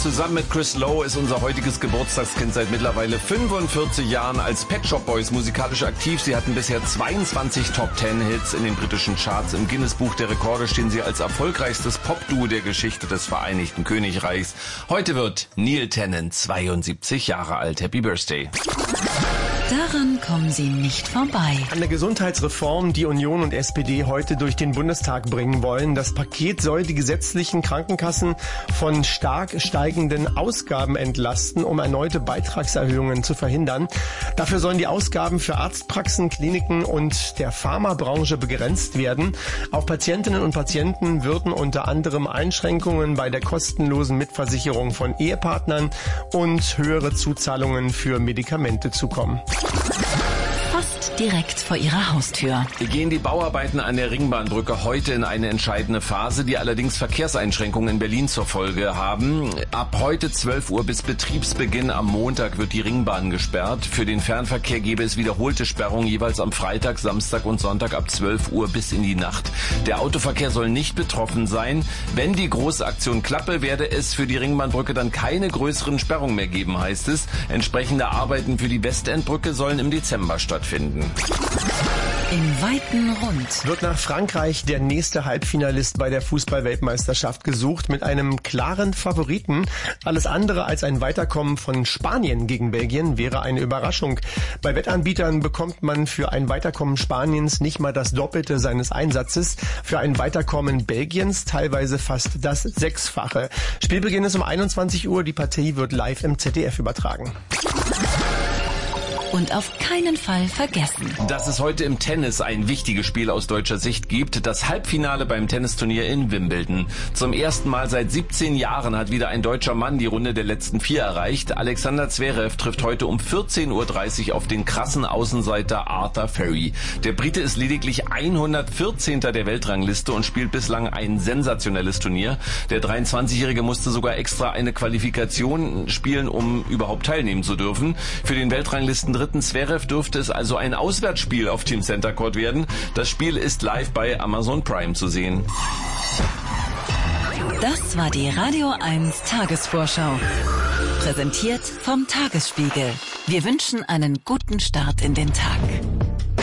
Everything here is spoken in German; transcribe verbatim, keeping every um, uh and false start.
Zusammen mit Chris Lowe ist unser heutiges Geburtstagskind seit mittlerweile fünfundvierzig Jahren als Pet Shop Boys musikalisch aktiv. Sie hatten bisher zweiundzwanzig Top Ten Hits in den britischen Charts. Im Guinness-Buch der Rekorde stehen sie als erfolgreichstes Popduo der Geschichte des Vereinigten Königreichs. Heute wird Neil Tennant zweiundsiebzig Jahre alt. Happy Birthday. Daran kommen Sie nicht vorbei. An der Gesundheitsreform, die Union und S P D heute durch den Bundestag bringen wollen. Das Paket soll die gesetzlichen Krankenkassen von stark steigenden Ausgaben entlasten, um erneute Beitragserhöhungen zu verhindern. Dafür sollen die Ausgaben für Arztpraxen, Kliniken und der Pharmabranche begrenzt werden. Auf Patientinnen und Patienten würden unter anderem Einschränkungen bei der kostenlosen Mitversicherung von Ehepartnern und höhere Zuzahlungen für Medikamente zukommen. Fast direkt vor Ihrer Haustür. Gehen die Bauarbeiten an der Ringbahnbrücke heute in eine entscheidende Phase, die allerdings Verkehrseinschränkungen in Berlin zur Folge haben. Ab heute zwölf Uhr bis Betriebsbeginn am Montag wird die Ringbahn gesperrt. Für den Fernverkehr gäbe es wiederholte Sperrungen jeweils am Freitag, Samstag und Sonntag ab zwölf Uhr bis in die Nacht. Der Autoverkehr soll nicht betroffen sein. Wenn die große Aktion klappe, werde es für die Ringbahnbrücke dann keine größeren Sperrungen mehr geben, heißt es. Entsprechende Arbeiten für die Westendbrücke sollen im Dezember stattfinden. Im weiten Rund wird nach Frankreich der nächste Halbfinalist bei der Fußball-Weltmeisterschaft gesucht mit einem klaren Favoriten. Alles andere als ein Weiterkommen von Spanien gegen Belgien wäre eine Überraschung. Bei Wettanbietern bekommt man für ein Weiterkommen Spaniens nicht mal das Doppelte seines Einsatzes, für ein Weiterkommen Belgiens teilweise fast das Sechsfache. Spielbeginn ist um einundzwanzig Uhr, die Partie wird live im Z D F übertragen. Und auf keinen Fall vergessen, dass es heute im Tennis ein wichtiges Spiel aus deutscher Sicht gibt. Das Halbfinale beim Tennisturnier in Wimbledon. Zum ersten Mal seit siebzehn Jahren hat wieder ein deutscher Mann die Runde der letzten vier erreicht. Alexander Zverev trifft heute um vierzehn Uhr dreißig auf den krassen Außenseiter Arthur Ferry. Der Brite ist lediglich hundertvierzehnter der Weltrangliste und spielt bislang ein sensationelles Turnier. Der dreiundzwanzigjährige musste sogar extra eine Qualifikation spielen, um überhaupt teilnehmen zu dürfen. Für den Weltranglisten dritten Zverev dürfte es also ein Auswärtsspiel auf dem Center Court werden. Das Spiel ist live bei Amazon Prime zu sehen. Das war die Radio eins Tagesvorschau. Präsentiert vom Tagesspiegel. Wir wünschen einen guten Start in den Tag.